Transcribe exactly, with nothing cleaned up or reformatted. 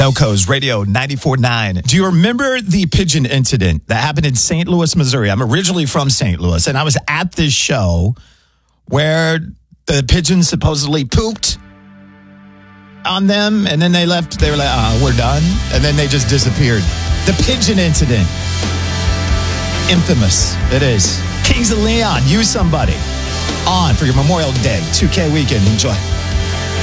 Belco's Radio ninety-four point nine. Do you remember the pigeon incident that happened in Saint Louis, Missouri? I'm originally from Saint Louis, and I was at this show where the pigeons supposedly pooped on them, and then they left. They were like, uh, we're done. And then they just disappeared. The pigeon incident. Infamous. It is. Kings of Leon, use somebody. On for your Memorial Day two K weekend. Enjoy.